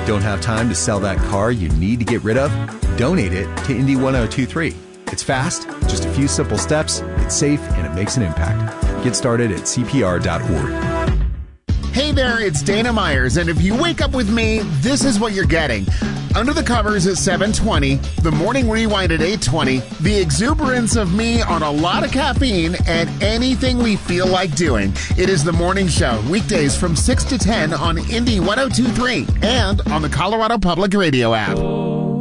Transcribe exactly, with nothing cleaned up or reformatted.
Don't have time to sell that car you need to get rid of? Donate it to Indy one oh two three. It's fast, just a few simple steps, it's safe, and it makes an impact. Get started at C P R dot org. Hey there, it's Dana Myers, and if you wake up with me, this is what you're getting. Under the Covers at seven twenty, the Morning Rewind at eight twenty, the exuberance of me on a lot of caffeine, and anything we feel like doing. It is the morning show, weekdays from six to ten on Indy one oh two three and on the Colorado Public Radio app.